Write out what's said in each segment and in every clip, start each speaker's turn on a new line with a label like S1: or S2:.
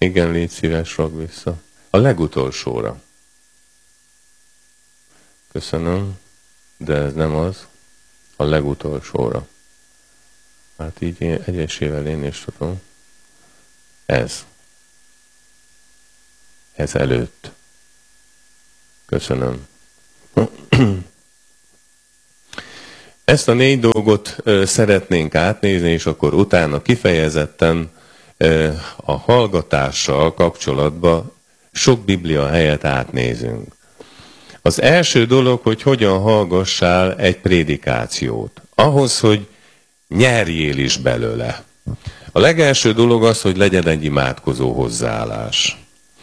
S1: Igen, légy szíves, ragd vissza. A legutolsóra. Köszönöm, de ez nem az. A legutolsóra. Hát így egyesével én is tudom. Ez. Ez előtt. Köszönöm. Ezt a 4 dolgot szeretnénk átnézni, és akkor utána kifejezetten a hallgatással kapcsolatban sok biblia helyet átnézünk. Az első dolog, hogy hogyan hallgassál egy prédikációt. Ahhoz, hogy nyerjél is belőle. A legelső dolog az, hogy legyen egy imádkozó hozzáállás.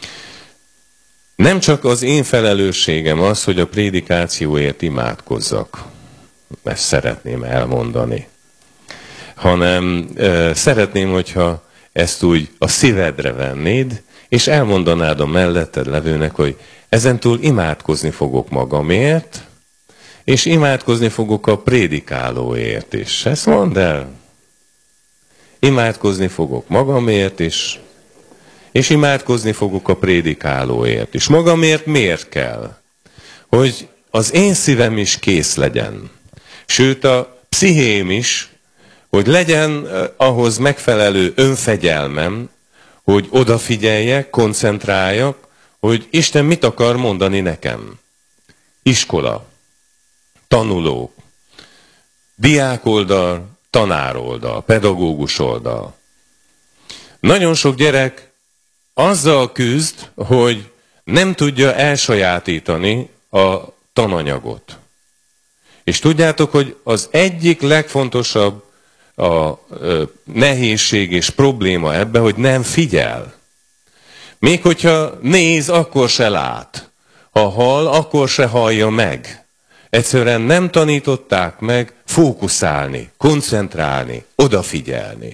S1: Nem csak az én felelősségem az, hogy a prédikációért imádkozzak. Ezt szeretném elmondani. Hanem szeretném, hogyha ezt úgy a szívedre vennéd, és elmondanád a melletted levőnek, hogy ezentúl imádkozni fogok magamért, és imádkozni fogok a prédikálóért is. Ezt mondd el. Imádkozni fogok magamért is, és imádkozni fogok a prédikálóért is. Magamért miért kell? Hogy az én szívem is kész legyen. Sőt, a pszichém is, hogy legyen ahhoz megfelelő önfegyelmem, hogy odafigyeljek, koncentráljak, hogy Isten mit akar mondani nekem. Iskola, tanulók, diákoldal, tanároldal, pedagógus oldal. Nagyon sok gyerek azzal küzd, hogy nem tudja elsajátítani a tananyagot. És tudjátok, hogy az egyik legfontosabb a nehézség és probléma ebben, hogy nem figyel. Még hogyha néz, akkor se lát. Ha hall, akkor se hallja meg. Egyszerűen nem tanították meg fókuszálni, koncentrálni, odafigyelni.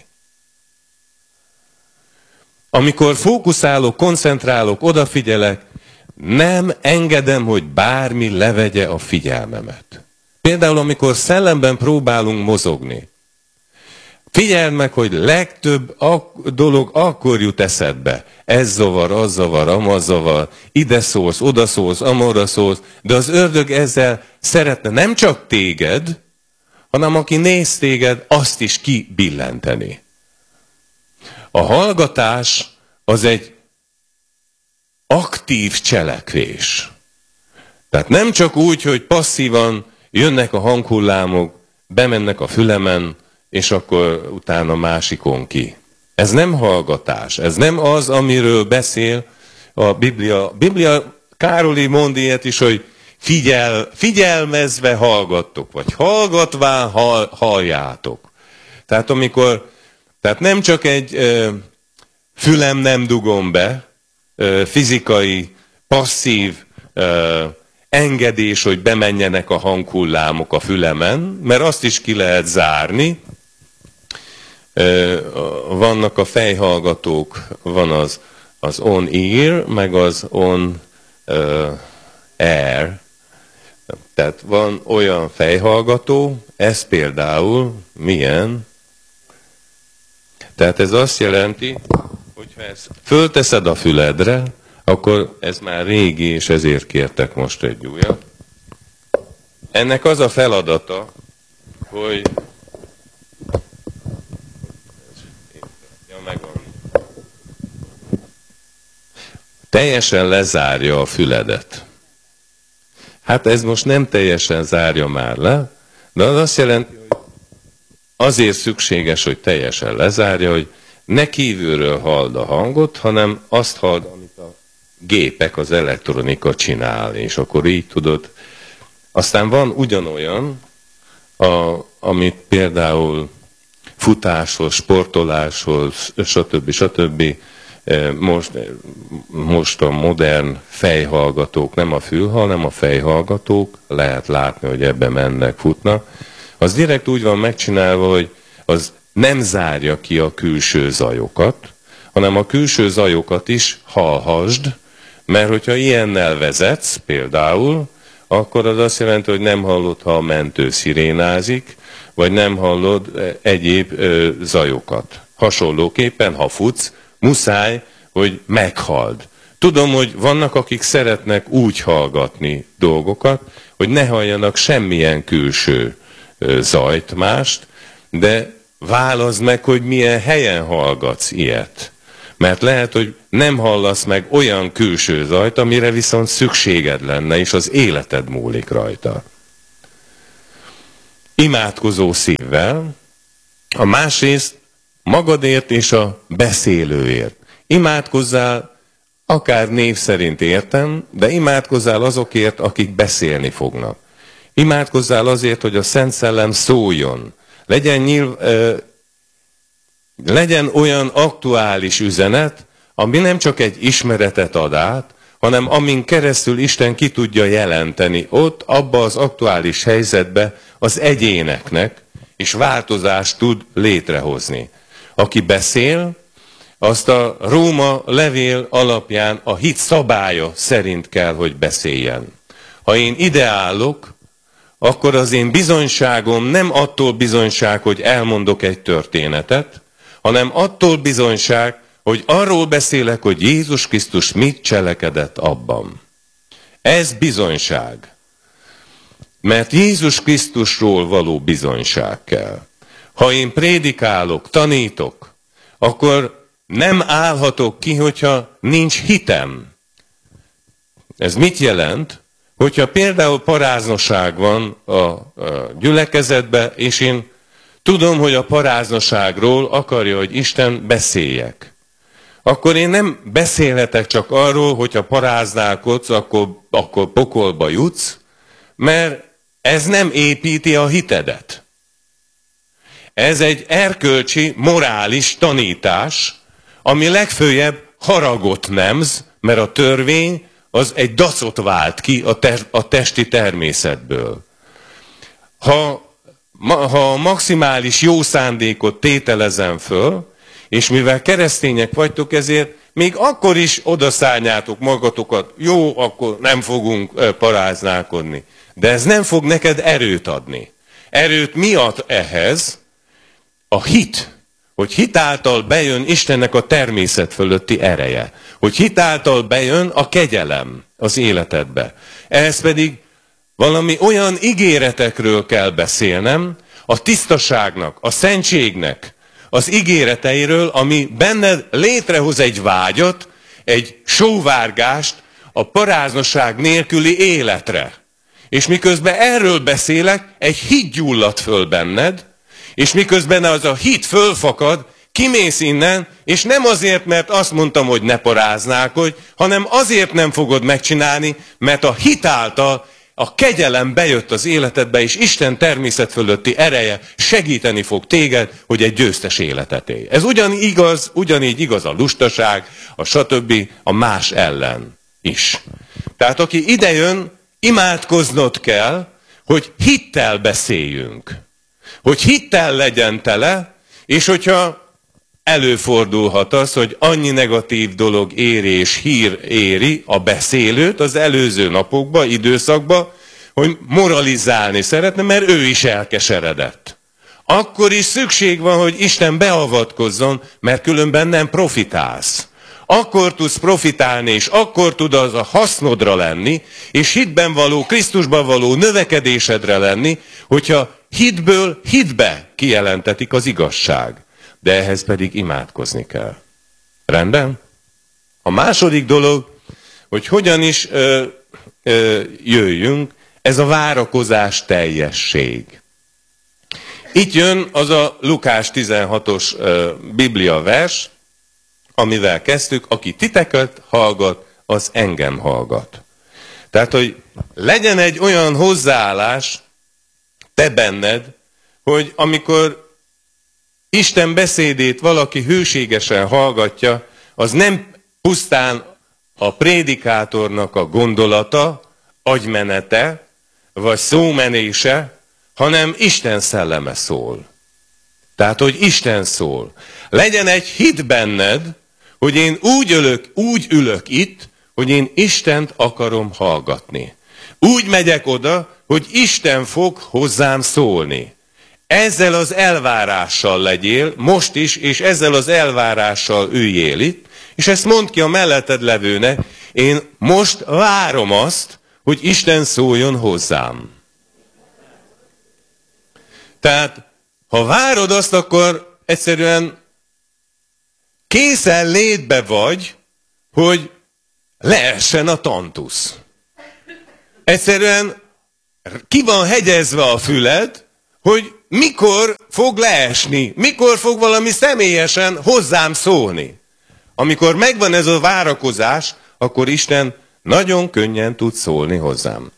S1: Amikor fókuszálok, koncentrálok, odafigyelek, nem engedem, hogy bármi levegye a figyelmemet. Például, amikor szellemben próbálunk mozogni. Figyeld meg, hogy legtöbb dolog akkor jut eszedbe. Ez zavar, az zavar, amaz zavar, ide szólsz, oda szólsz, amorra szólsz, de az ördög ezzel szeretne nem csak téged, hanem aki néz téged, azt is kibillenteni. A hallgatás az egy aktív cselekvés. Tehát nem csak úgy, hogy passzívan jönnek a hanghullámok, bemennek a fülemen, és akkor utána másikon ki. Ez nem hallgatás, ez nem az, amiről beszél a Biblia. Biblia Károli mond ilyet is, hogy figyelmezve hallgattok, vagy hallgatván halljátok. Tehát nem csak egy fülem nem dugom be, fizikai, passzív engedés, hogy bemenjenek a hanghullámok a fülemen, mert azt is ki lehet zárni. Vannak a fejhallgatók, van az on-ear, meg az on-air. Tehát van olyan fejhallgató, ez például milyen? Tehát ez azt jelenti, hogyha ezt fölteszed a füledre, akkor ez már régi, és ezért kértek most egy újat. Ennek az a feladata, hogy teljesen lezárja a füledet. Hát ez most nem teljesen zárja már le, de az azt jelenti, hogy azért szükséges, hogy teljesen lezárja, hogy ne kívülről halld a hangot, hanem azt halld, amit a gépek, az elektronika csinál, és akkor így tudod. Aztán van ugyanolyan, amit például futáshoz, sportoláshoz, stb. Most a modern fejhallgatók, nem a fülhall, hanem a fejhallgatók, lehet látni, hogy ebbe mennek, futnak. Az direkt úgy van megcsinálva, hogy az nem zárja ki a külső zajokat, hanem a külső zajokat is hallhassd, mert hogyha ilyennel vezetsz például, akkor az azt jelenti, hogy nem hallod, ha a mentő szirénázik, vagy nem hallod egyéb zajokat. Hasonlóképpen, ha futsz, muszáj, hogy meghald. Tudom, hogy vannak, akik szeretnek úgy hallgatni dolgokat, hogy ne halljanak semmilyen külső zajt, mást, de válaszd meg, hogy milyen helyen hallgatsz ilyet. Mert lehet, hogy nem hallasz meg olyan külső zajt, amire viszont szükséged lenne, és az életed múlik rajta. Imádkozó szívvel, a másrészt magadért és a beszélőért. Imádkozzál, akár név szerint értem, de imádkozzál azokért, akik beszélni fognak. Imádkozzál azért, hogy a Szent Szellem szóljon. Legyen olyan aktuális üzenet, ami nem csak egy ismeretet ad át, hanem amin keresztül Isten ki tudja jelenteni ott, abba az aktuális helyzetbe az egyéneknek, és változást tud létrehozni. Aki beszél, azt a Róma levél alapján a hit szabálya szerint kell, hogy beszéljen. Ha én ideálok, akkor az én bizonyságom nem attól bizonyság, hogy elmondok egy történetet, hanem attól bizonyság, hogy arról beszélek, hogy Jézus Krisztus mit cselekedett abban. Ez bizonyság. Mert Jézus Krisztusról való bizonyság kell. Ha én prédikálok, tanítok, akkor nem állhatok ki, hogyha nincs hitem. Ez mit jelent? Hogyha például paráznosság van a gyülekezetben, és én tudom, hogy a paráznosságról akarja, hogy Isten beszéljek. Akkor én nem beszélhetek csak arról, hogyha paráználkodsz, akkor pokolba jutsz, mert ez nem építi a hitedet. Ez egy erkölcsi, morális tanítás, ami legfőjebb haragot nemz, mert a törvény az egy dacot vált ki a testi természetből. Ha maximális jó szándékot tételezem föl, és mivel keresztények vagytok, ezért még akkor is odaszárnyátok magatokat, jó, akkor nem fogunk paráználkodni. De ez nem fog neked erőt adni. Erőt mi ad ehhez? A hit. Hogy hitáltal bejön Istennek a természet fölötti ereje. Hogy hitáltal bejön a kegyelem az életedbe. Ehhez pedig valami olyan ígéretekről kell beszélnem, a tisztaságnak, a szentségnek, az ígéreteiről, ami benned létrehoz egy vágyat, egy sóvárgást a paráznosság nélküli életre. És miközben erről beszélek, egy hit gyullad föl benned, és miközben az a hit fölfakad, kimész innen, és nem azért, mert azt mondtam, hogy ne paráználkodj, hanem azért nem fogod megcsinálni, mert a hit által a kegyelem bejött az életedbe, és Isten természet fölötti ereje segíteni fog téged, hogy egy győztes életet élj. Ez ugyanígy igaz a lustaság, a stb. A más ellen is. Tehát aki idejön, imádkoznod kell, hogy hittel beszéljünk. Hogy hittel legyen tele, és hogyha előfordulhat az, hogy annyi negatív dolog éri és hír éri a beszélőt az előző napokban, időszakban, hogy moralizálni szeretne, mert ő is elkeseredett. Akkor is szükség van, hogy Isten beavatkozzon, mert különben nem profitálsz. Akkor tudsz profitálni, és akkor tud az a hasznodra lenni, és hitben való, Krisztusban való növekedésedre lenni, hogyha hitből hitbe kijelentetik az igazság. De ehhez pedig imádkozni kell. Rendben? A második dolog, hogy hogyan is jöjjünk, ez a várakozás teljesség. Itt jön az a Lukás 16-os Biblia vers, amivel kezdtük, aki titeket hallgat, az engem hallgat. Tehát, hogy legyen egy olyan hozzáállás te benned, hogy amikor Isten beszédét valaki hűségesen hallgatja, az nem pusztán a prédikátornak a gondolata, agymenete, vagy szómenése, hanem Isten szelleme szól. Tehát, hogy Isten szól. Legyen egy hit benned, hogy én úgy ülök itt, hogy én Istent akarom hallgatni. Úgy megyek oda, hogy Isten fog hozzám szólni. ezzel az elvárással legyél, most is, és ezzel az elvárással üljél itt, és ezt mondd ki a melletted levőnek, én most várom azt, hogy Isten szóljon hozzám. Tehát, ha várod azt, akkor egyszerűen készen létbe vagy, hogy leessen a tantusz. Egyszerűen ki van hegyezve a füled, hogy mikor fog leesni, mikor fog valami személyesen hozzám szólni. Amikor megvan ez a várakozás, akkor Isten nagyon könnyen tud szólni hozzám.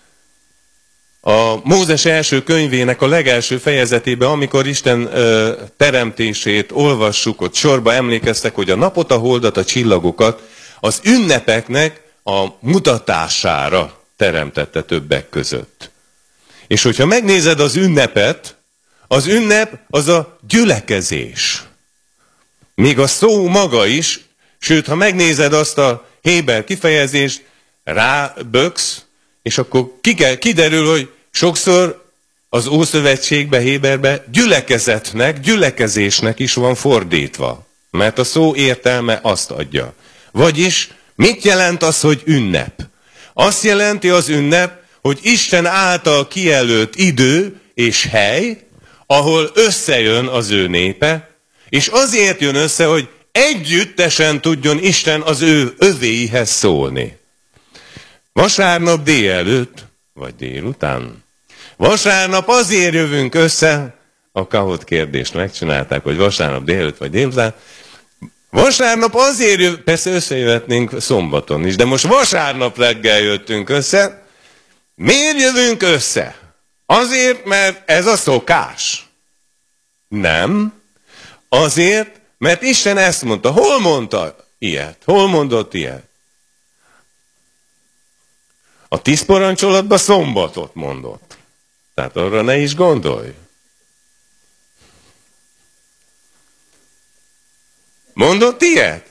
S1: A Mózes első könyvének a legelső fejezetében, amikor Isten teremtését olvassuk, ott sorba emlékeztek, hogy a napot, a holdat, a csillagokat az ünnepeknek a mutatására teremtette többek között. És hogyha megnézed az ünnepet, az ünnep az a gyülekezés. Még a szó maga is, sőt, ha megnézed azt a héber kifejezést, ráböksz, és akkor kiderül, hogy sokszor az Ószövetségben, héberben gyülekezetnek, gyülekezésnek is van fordítva. Mert a szó értelme azt adja. Vagyis mit jelent az, hogy ünnep? Azt jelenti az ünnep, hogy Isten által kijelölt idő és hely, ahol összejön az ő népe, és azért jön össze, hogy együttesen tudjon Isten az ő övéihez szólni. Vasárnap délelőtt, vagy délután. Vasárnap azért jövünk össze, a Kahot kérdést megcsinálták, hogy vasárnap délelőtt vagy délután. Vasárnap azért jövünk, persze összejöhetnénk szombaton is, de most vasárnap reggel jöttünk össze. Miért jövünk össze? Azért, mert ez a szokás. Nem. Azért, mert Isten ezt mondta. Hol mondta ilyet? Hol mondott ilyet? A 10 parancsolatban szombatot mondott. Tehát arra ne is gondolj. Mondott ilyet?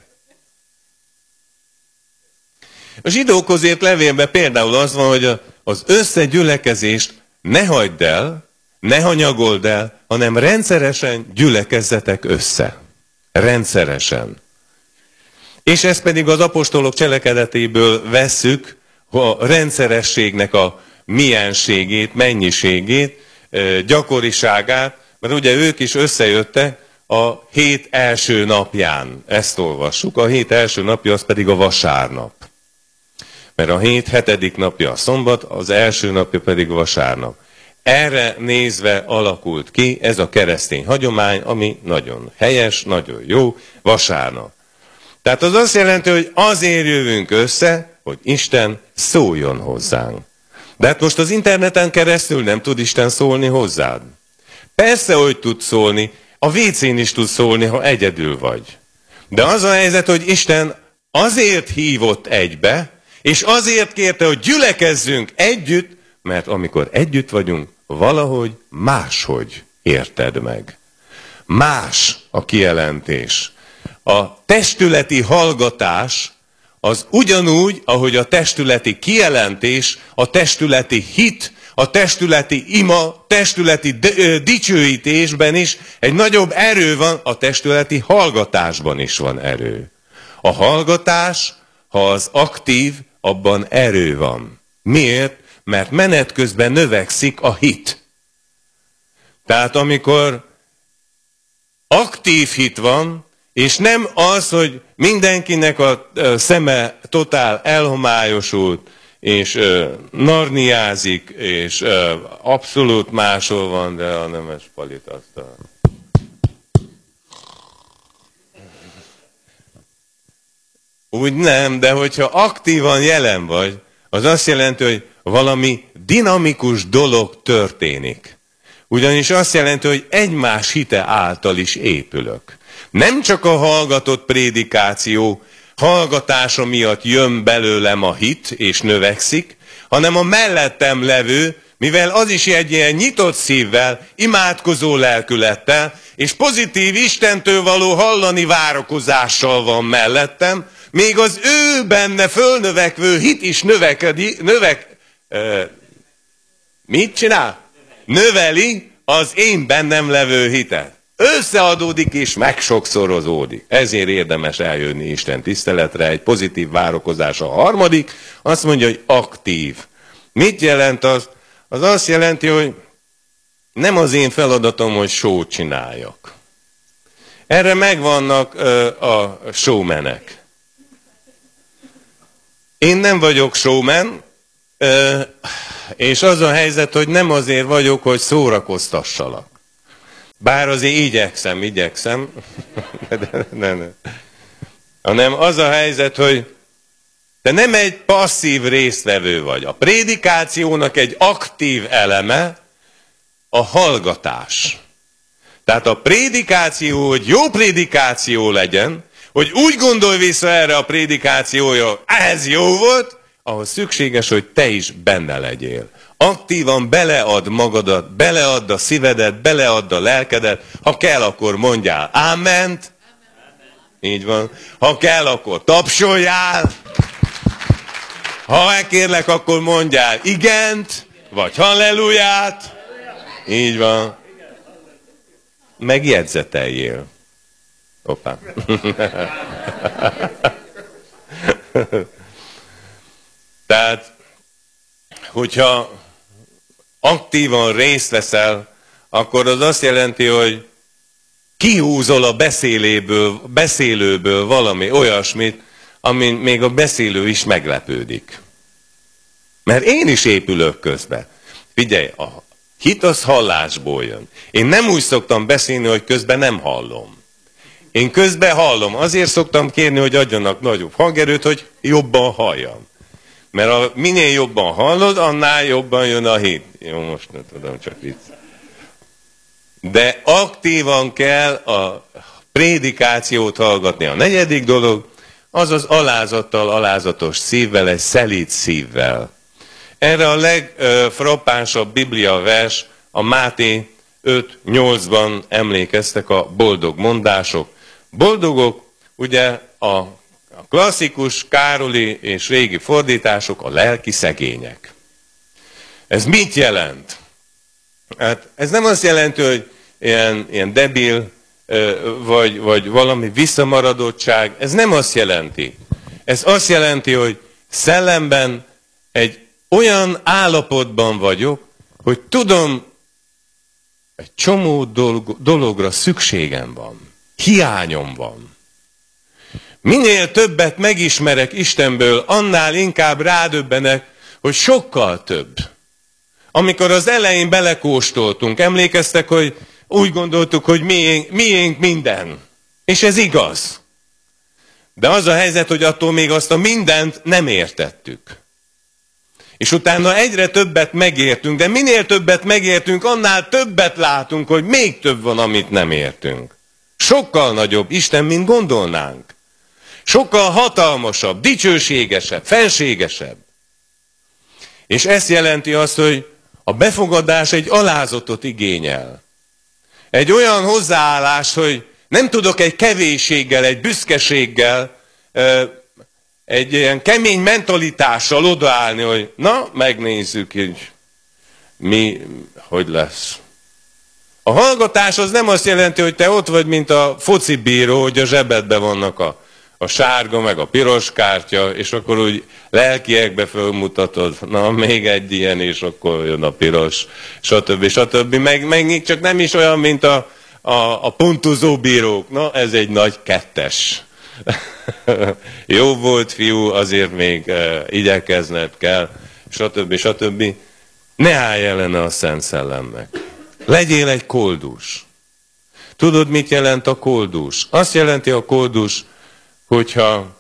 S1: A zsidókhoz írt levélben például az van, hogy az összegyülekezést ne hagyd el, ne hanyagold el, hanem rendszeresen gyülekezzetek össze. Rendszeresen. És ezt pedig az apostolok cselekedetéből vesszük, a rendszerességnek a mienségét, mennyiségét, gyakoriságát, mert ugye ők is összejöttek a hét első napján. Ezt olvassuk. A hét első napja az pedig a vasárnap. Mert a hét hetedik napja a szombat, az első napja pedig vasárnap. Erre nézve alakult ki ez a keresztény hagyomány, ami nagyon helyes, nagyon jó, vasárnap. Tehát az azt jelenti, hogy azért jövünk össze, hogy Isten szóljon hozzánk. De hát most az interneten keresztül nem tud Isten szólni hozzád. Persze, hogy tud szólni, a WC-n is tud szólni, ha egyedül vagy. De az a helyzet, hogy Isten azért hívott egybe, és azért kérte, hogy gyülekezzünk együtt, mert amikor együtt vagyunk, valahogy máshogy érted meg. Más a kijelentés. A testületi hallgatás az ugyanúgy, ahogy a testületi kijelentés, a testületi hit, a testületi ima, testületi dicsőítésben is egy nagyobb erő van, a testületi hallgatásban is van erő. A hallgatás, ha az aktív, abban erő van. Miért? Mert menet közben növekszik a hit. Tehát amikor aktív hit van, és nem az, hogy mindenkinek a szeme totál elhomályosult, és narniázik, és abszolút máshol van, de a nemes palit azt a... Úgy nem, de hogyha aktívan jelen vagy, az azt jelenti, hogy valami dinamikus dolog történik. Ugyanis azt jelenti, hogy egymás hite által is épülök. Nem csak a hallgatott prédikáció hallgatása miatt jön belőlem a hit, és növekszik, hanem a mellettem levő, mivel az is egy ilyen nyitott szívvel, imádkozó lelkülettel, és pozitív Istentől való hallani várakozással van mellettem, még az ő benne fölnövekvő hit is mit csinál? Növeli az én bennem levő hitet. Összeadódik és megsokszorozódik. Ezért érdemes eljönni Isten tiszteletre, egy pozitív várakozás a harmadik. Azt mondja, hogy aktív. Mit jelent az? Az azt jelenti, hogy nem az én feladatom, hogy show-t csináljak. Erre megvannak a showmenek. Én nem vagyok showman, és az a helyzet, hogy nem azért vagyok, hogy szórakoztassalak. Bár azért igyekszem. Nem. Hanem az a helyzet, hogy te nem egy passzív résztvevő vagy. A prédikációnak egy aktív eleme a hallgatás. Tehát a prédikáció, hogy jó prédikáció legyen, hogy úgy gondolj vissza erre a prédikációra, ez jó volt, ahhoz szükséges, hogy te is benne legyél. Aktívan belead magadat, beleadd a szívedet, beleadd a lelkedet. Ha kell, akkor mondjál áment. Így van. Ha kell, akkor tapsoljál. Ha megkérlek, akkor mondjál igent, vagy halleluját. Így van. Megjegyzeteljél. Hoppá. Tehát, hogyha aktívan részt veszel, akkor az azt jelenti, hogy kihúzol a beszélőből valami olyasmit, amin még a beszélő is meglepődik. Mert én is épülök közben. Figyelj, a hit az hallásból jön. Én nem úgy szoktam beszélni, hogy közben nem hallom. Én közben hallom. Azért szoktam kérni, hogy adjanak nagyobb hangerőt, hogy jobban halljam. Mert minél jobban hallod, annál jobban jön a hit. Jó, most nem tudom, csak vicc. De aktívan kell a prédikációt hallgatni. A negyedik dolog, az az alázattal, alázatos szívvel, egy szelíd szívvel. Erre a legfrappánsabb Biblia vers, a Máté 5:8-ban emlékeztek a boldog mondások. Boldogok, ugye a klasszikus, károli és régi fordítások, a lelki szegények. Ez mit jelent? Hát ez nem azt jelenti, hogy ilyen debil, vagy valami visszamaradottság. Ez nem azt jelenti. Ez azt jelenti, hogy szellemben egy olyan állapotban vagyok, hogy tudom, egy csomó dologra szükségem van. Hiányom van. Minél többet megismerek Istenből, annál inkább rádöbbenek, hogy sokkal több. Amikor az elején belekóstoltunk, emlékeztek, hogy úgy gondoltuk, hogy miénk minden. És ez igaz. De az a helyzet, hogy attól még azt a mindent nem értettük. És utána egyre többet megértünk, de minél többet megértünk, annál többet látunk, hogy még több van, amit nem értünk. Sokkal nagyobb Isten, mint gondolnánk. Sokkal hatalmasabb, dicsőségesebb, fenségesebb. És ez jelenti azt, hogy a befogadás egy alázatot igényel. Egy olyan hozzáállás, hogy nem tudok egy kevésséggel, egy büszkeséggel, egy ilyen kemény mentalitással odaállni, hogy na, megnézzük, hogy hogy lesz. A hallgatás az nem azt jelenti, hogy te ott vagy, mint a focibíró, hogy a zsebedben vannak a sárga, meg a piros kártya, és akkor úgy lelkiekbe fölmutatod, na, még egy ilyen, és akkor jön a piros, stb. Meg csak nem is olyan, mint a pontozó bírók. Na, ez egy nagy 2-es. Jó volt, fiú, azért még igyekezned kell, stb. Ne állj ellene a Szent Szellemnek. Legyél egy koldus. Tudod, mit jelent a koldus? Azt jelenti a koldus, hogyha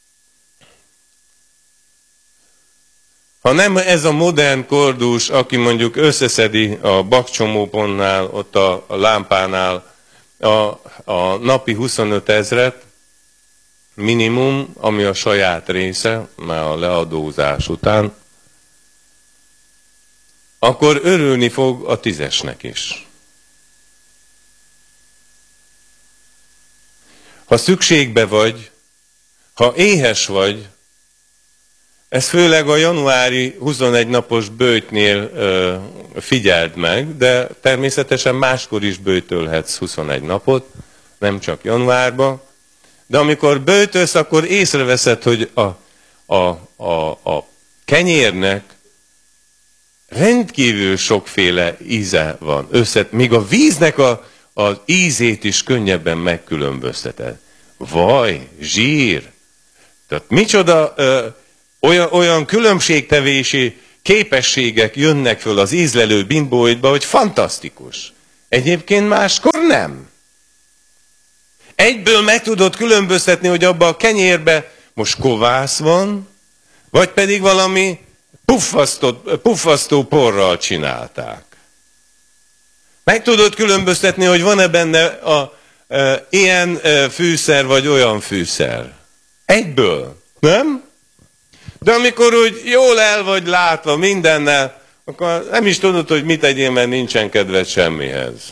S1: nem ez a modern koldus, aki mondjuk összeszedi a bakcsomópontnál, ott a lámpánál a napi 25 000 minimum, ami a saját része, már a leadózás után, akkor örülni fog a 10-esnek is. Ha szükségbe vagy, ha éhes vagy, ezt főleg a januári 21 napos böjtnél figyeld meg, de természetesen máskor is böjtölhetsz 21 napot, nem csak januárban. De amikor böjtölsz, akkor észreveszed, hogy a kenyérnek rendkívül sokféle íze van. Míg a víznek az ízét is könnyebben megkülönbözteted. Vaj, zsír. Tehát micsoda olyan különbségtevési képességek jönnek föl az ízlelő bimbóidba, hogy fantasztikus. Egyébként máskor nem. Egyből meg tudod különböztetni, hogy abba a kenyérbe most kovász van, vagy pedig valami puffasztó porral csinálták. Meg tudod különböztetni, hogy van-e benne ilyen fűszer, vagy olyan fűszer. Egyből, nem? De amikor úgy jól el vagy látva mindennel, akkor nem is tudod, hogy mit tegyél, mert nincsen kedved semmihez.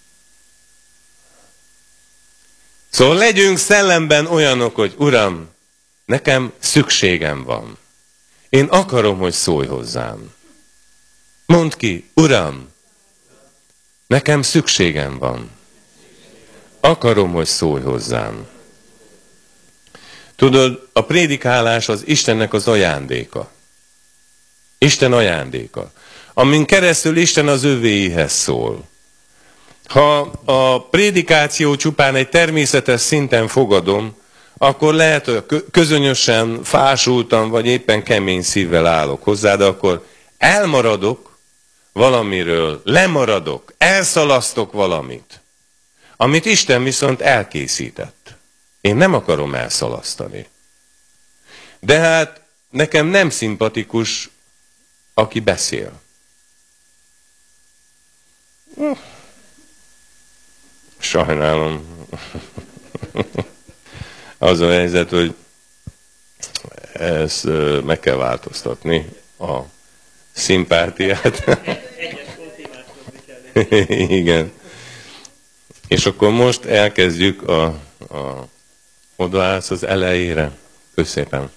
S1: Szóval legyünk szellemben olyanok, hogy Uram, nekem szükségem van. Én akarom, hogy szólj hozzám. Mondd ki, Uram, nekem szükségem van. Akarom, hogy szólj hozzám. Tudod, a prédikálás az Istennek az ajándéka. Isten ajándéka. Amin keresztül Isten az övéihez szól. Ha a prédikáció csupán egy természetes szinten fogadom, akkor lehet, hogy közönösen, fásultan, vagy éppen kemény szívvel állok hozzá, de akkor elmaradok valamiről, lemaradok, elszalasztok valamit, amit Isten viszont elkészített. Én nem akarom elszalasztani. De hát nekem nem szimpatikus, aki beszél. Sajnálom. Az a helyzet, hogy ezt meg kell változtatni, a szimpátiát. Igen. És akkor most elkezdjük odaállsz az elejére. Köszönöm szépen.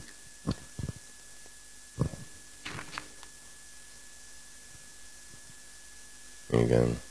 S1: Igen.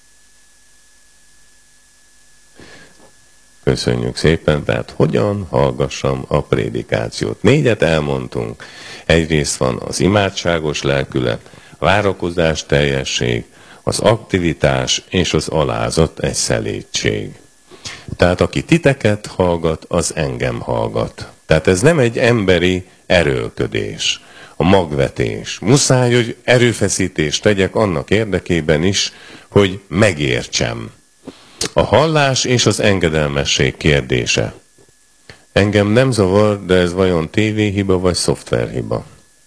S1: Köszönjük szépen, tehát hogyan hallgassam a prédikációt. 4 elmondtunk. Egyrészt van az imádságos lelkület, várakozás teljesség, az aktivitás és az alázat egy szelédség. Tehát aki titeket hallgat, az engem hallgat. Tehát ez nem egy emberi erőlködés, a magvetés. Muszáj, hogy erőfeszítést tegyek annak érdekében is, hogy megértsem. A hallás és az engedelmesség kérdése. Engem nem zavar, de ez vajon tévéhiba vagy szoftverhiba?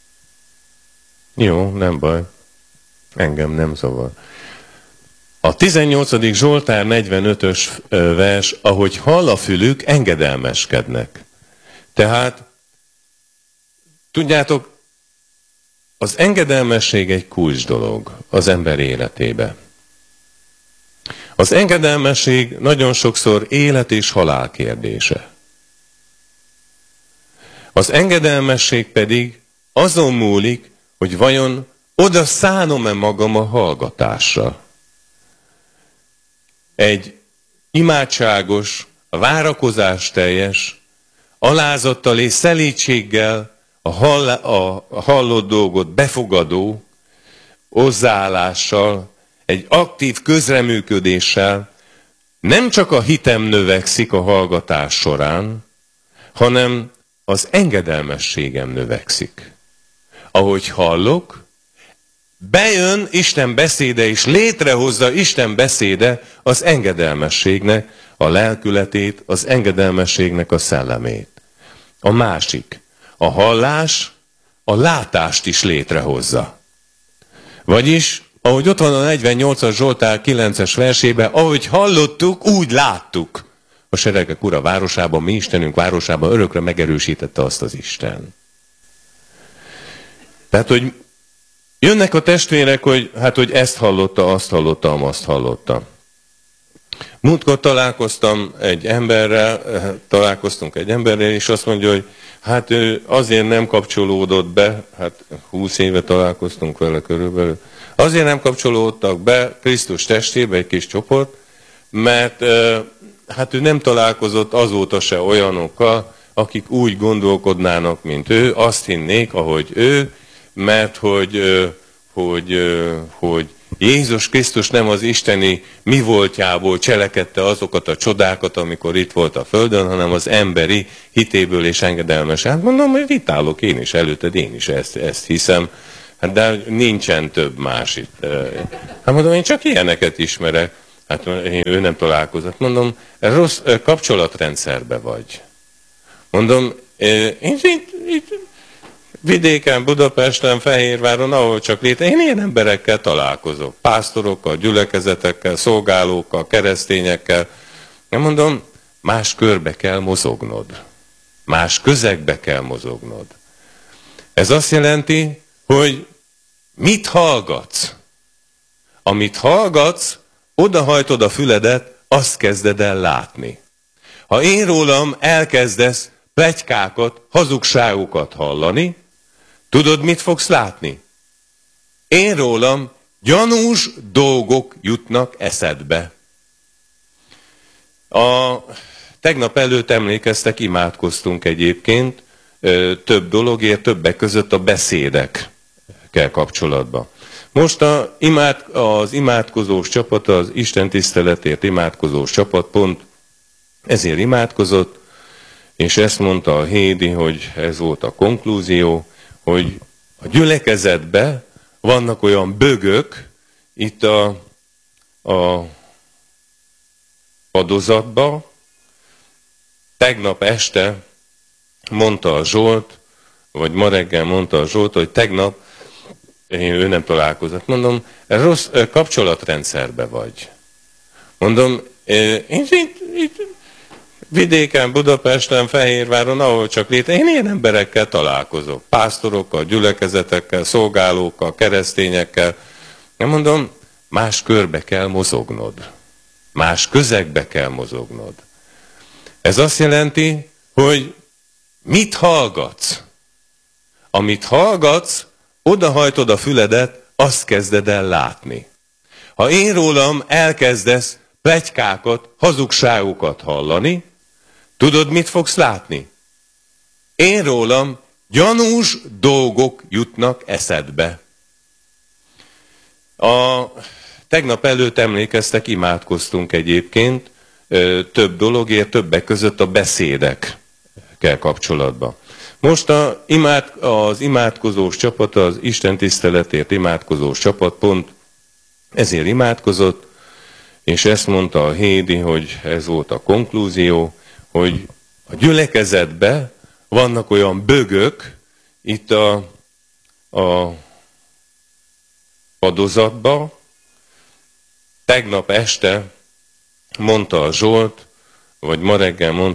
S1: Jó, nem baj. Engem nem zavar. A 18. Zsoltár 45-ös vers, ahogy hall a fülük, engedelmeskednek. Tehát, tudjátok, az engedelmesség egy kulcs dolog az ember életébe. Az engedelmesség nagyon sokszor élet és halál kérdése. Az engedelmesség pedig azon múlik, hogy vajon oda szánom-e magam a hallgatásra. Egy imádságos, várakozásteljes, alázattal és szelídséggel a hallott dolgot befogadó hozzáállással, egy aktív közreműködéssel nem csak a hitem növekszik a hallgatás során, hanem az engedelmességem növekszik. Ahogy hallok, bejön Isten beszéde és létrehozza Isten beszéde az engedelmességnek a lelkületét, az engedelmességnek a szellemét. A másik, a hallás a látást is létrehozza. Vagyis, ahogy ott van a 48-as Zsoltár 9-es versében, ahogy hallottuk, úgy láttuk. A seregek ura városában, mi Istenünk városában örökre megerősítette azt az Isten. Tehát, hogy jönnek a testvérek, hogy hát, hogy ezt hallotta, azt hallotta, azt hallotta. Múltkor találkoztunk egy emberrel, és azt mondja, hogy hát ő azért nem kapcsolódott be, hát 20 éve találkoztunk vele körülbelül, azért nem kapcsolódtak be Krisztus testébe egy kis csoport, mert hát ő nem találkozott azóta se olyanokkal, akik úgy gondolkodnának, mint ő, azt hinnék, ahogy ő, mert hogy Jézus Krisztus nem az isteni mi voltjából cselekedte azokat a csodákat, amikor itt volt a földön, hanem az emberi hitéből és engedelmes. Hát mondom, hogy itt állok én is előtted, én is ezt hiszem, hát de nincsen több más itt. Hát mondom, én csak ilyeneket ismerek. Hát ő nem találkozott. Mondom, rossz kapcsolatrendszerbe vagy. Mondom, én itt vidéken, Budapesten, Fehérváron, ahol csak én ilyen emberekkel találkozok. Pásztorokkal, gyülekezetekkel, szolgálókkal, keresztényekkel. Nem mondom, más körbe kell mozognod. Más közegbe kell mozognod. Ez azt jelenti, hogy mit hallgatsz? Amit hallgatsz, odahajtod a füledet, azt kezded el látni. Ha én rólam elkezdesz pletykákat, hazugságokat hallani, tudod, mit fogsz látni? Én rólam gyanús dolgok jutnak eszedbe. Tegnap előtt emlékeztek, imádkoztunk egyébként több dologért, többek között a beszédekkel kapcsolatban. Most az imádkozós csapat, az Isten tiszteletért imádkozós csapat pont ezért imádkozott, és ezt mondta a Hédi, hogy ez volt a konklúzió, hogy a gyülekezetben vannak olyan bögök itt a padozatban. Tegnap este mondta a Zsolt, vagy ma reggel mondta a Zsolt, hogy tegnap ő nem találkozott. Mondom, rossz kapcsolatrendszerbe vagy. Mondom, én itt vidéken, Budapesten, Fehérváron, ahol csak én ilyen emberekkel találkozok. Pásztorokkal, gyülekezetekkel, szolgálókkal, keresztényekkel. Nem mondom, más körbe kell mozognod. Más közegbe kell mozognod. Ez azt jelenti, hogy mit hallgatsz? Amit hallgatsz, odahajtod a füledet, azt kezded el látni. Ha én rólam elkezdesz pletykákat, hazugságokat hallani, tudod, mit fogsz látni? Én rólam gyanús dolgok jutnak eszedbe. Tegnap előtt emlékeztek, imádkoztunk egyébként több dologért, többek között a beszédekkel kapcsolatban. Most az imádkozós csapat, az Isten tiszteletért imádkozós csapat pont ezért imádkozott, és ezt mondta a Hédi, hogy ez volt a konklúzió, hogy a gyülekezetben vannak olyan bögök itt a padozatban. Tegnap este mondta a Zsolt, vagy ma reggel mondta